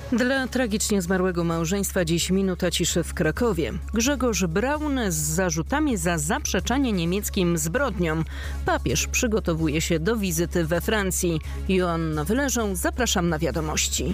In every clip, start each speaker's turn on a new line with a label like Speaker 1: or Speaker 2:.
Speaker 1: Dla tragicznie zmarłego małżeństwa dziś minuta ciszy w Krakowie. Grzegorz Braun z zarzutami za zaprzeczanie niemieckim zbrodniom. Papież przygotowuje się do wizyty we Francji. Joanna Wyleżą, zapraszam na wiadomości.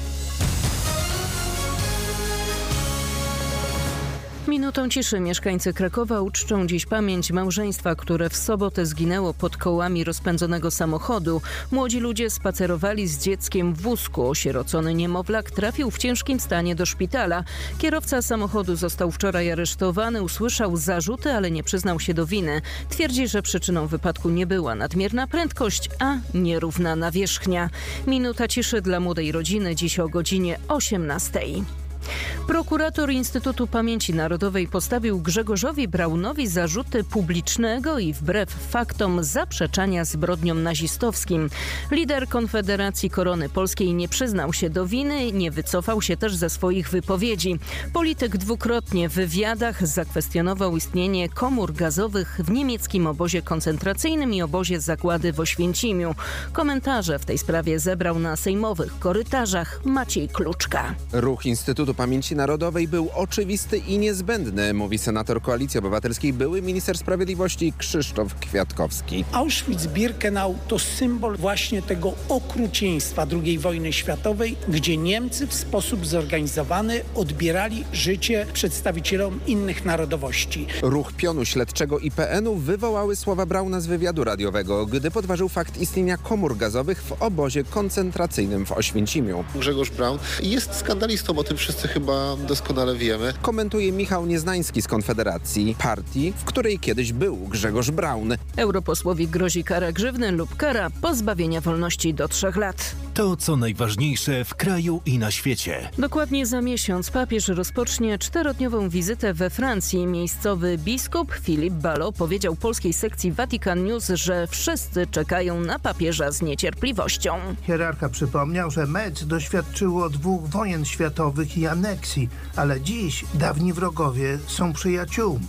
Speaker 1: Minutą ciszy mieszkańcy Krakowa uczczą dziś pamięć małżeństwa, które w sobotę zginęło pod kołami rozpędzonego samochodu. Młodzi ludzie spacerowali z dzieckiem w wózku. Osierocony niemowlak trafił w ciężkim stanie do szpitala. Kierowca samochodu został wczoraj aresztowany, usłyszał zarzuty, ale nie przyznał się do winy. Twierdzi, że przyczyną wypadku nie była nadmierna prędkość, a nierówna nawierzchnia. Minuta ciszy dla młodej rodziny dziś o godzinie 18. Prokurator Instytutu Pamięci Narodowej postawił Grzegorzowi Braunowi zarzuty publicznego i wbrew faktom zaprzeczania zbrodniom nazistowskim. Lider Konfederacji Korony Polskiej nie przyznał się do winy, nie wycofał się też ze swoich wypowiedzi. Polityk dwukrotnie w wywiadach zakwestionował istnienie komór gazowych w niemieckim obozie koncentracyjnym i obozie zagłady w Oświęcimiu. Komentarze w tej sprawie zebrał na sejmowych korytarzach Maciej Kluczka.
Speaker 2: Ruch Instytutu Pamięci Narodowej był oczywisty i niezbędny, mówi senator Koalicji Obywatelskiej, były minister sprawiedliwości Krzysztof Kwiatkowski.
Speaker 3: Auschwitz-Birkenau to symbol właśnie tego okrucieństwa II wojny światowej, gdzie Niemcy w sposób zorganizowany odbierali życie przedstawicielom innych narodowości.
Speaker 2: Ruch pionu śledczego IPN-u wywołały słowa Brauna z wywiadu radiowego, gdy podważył fakt istnienia komór gazowych w obozie koncentracyjnym w Oświęcimiu.
Speaker 4: Grzegorz Braun jest skandalistą, o tym wszyscy chyba doskonale wiemy.
Speaker 2: Komentuje Michał Nieznański z Konfederacji, partii, w której kiedyś był Grzegorz Braun.
Speaker 1: Europosłowi grozi kara grzywny lub kara pozbawienia wolności do 3 lat.
Speaker 5: To, co najważniejsze w kraju i na świecie.
Speaker 1: Dokładnie za miesiąc papież rozpocznie 4-dniową wizytę we Francji. Miejscowy biskup Philippe Ballot powiedział polskiej sekcji Vatican News, że wszyscy czekają na papieża z niecierpliwością.
Speaker 6: Hierarcha przypomniał, że Metz doświadczyło 2 wojen światowych i aneksji, ale dziś dawni wrogowie są przyjaciółmi.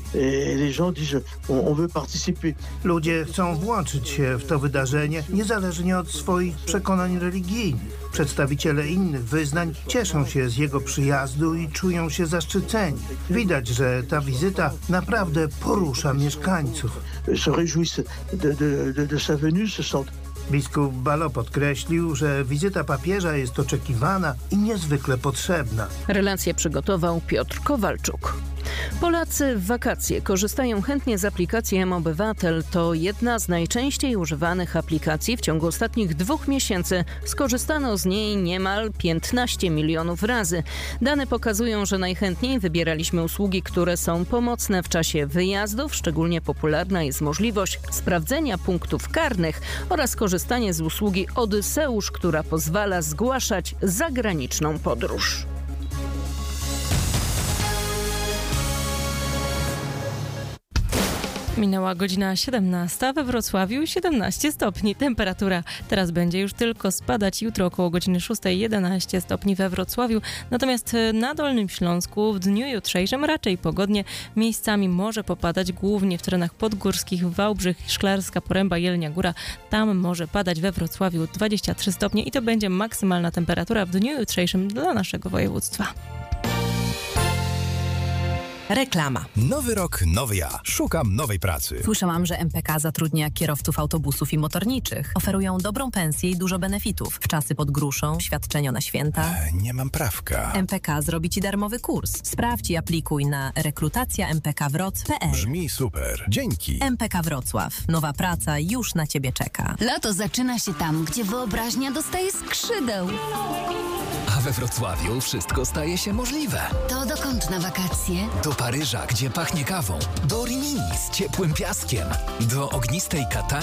Speaker 6: Ludzie chcą włączyć się w to wydarzenie niezależnie od swoich przekonań religijnych. Przedstawiciele innych wyznań cieszą się z jego przyjazdu i czują się zaszczyceni. Widać, że ta wizyta naprawdę porusza mieszkańców. Biskup Ballot podkreślił, że wizyta papieża jest oczekiwana i niezwykle potrzebna.
Speaker 1: Relację przygotował Piotr Kowalczuk. Polacy w wakacje korzystają chętnie z aplikacji mObywatel. To jedna z najczęściej używanych aplikacji. W ciągu ostatnich 2 miesięcy skorzystano z niej niemal 15 milionów razy. Dane pokazują, że najchętniej wybieraliśmy usługi, które są pomocne w czasie wyjazdów. Szczególnie popularna jest możliwość sprawdzenia punktów karnych oraz korzystanie z usługi Odyseusz, która pozwala zgłaszać zagraniczną podróż.
Speaker 7: Minęła godzina 17, we Wrocławiu 17 stopni. Temperatura teraz będzie już tylko spadać. Jutro około godziny 6 11 stopni we Wrocławiu. Natomiast na Dolnym Śląsku w dniu jutrzejszym raczej pogodnie. Miejscami może popadać, głównie w terenach podgórskich, Wałbrzych, Szklarska Poręba, Jelenia Góra. Tam może padać we Wrocławiu 23 stopnie i to będzie maksymalna temperatura w dniu jutrzejszym dla naszego województwa.
Speaker 8: Reklama.
Speaker 9: Nowy rok, nowy ja. Szukam nowej pracy.
Speaker 8: Słyszałam, że MPK zatrudnia kierowców autobusów i motorniczych. Oferują dobrą pensję i dużo benefitów. Wczasy pod gruszą, świadczenia na święta.
Speaker 9: Nie mam prawka.
Speaker 8: MPK zrobi Ci darmowy kurs. Sprawdź i aplikuj na rekrutacja.mpkwroc.pl.
Speaker 9: Brzmi super. Dzięki.
Speaker 8: MPK Wrocław. Nowa praca już na Ciebie czeka.
Speaker 10: Lato zaczyna się tam, gdzie wyobraźnia dostaje skrzydeł.
Speaker 11: A we Wrocławiu wszystko staje się możliwe.
Speaker 10: To dokąd na wakacje?
Speaker 11: Do Paryża, gdzie pachnie kawą. Do Rimini z ciepłym piaskiem. Do ognistej Katani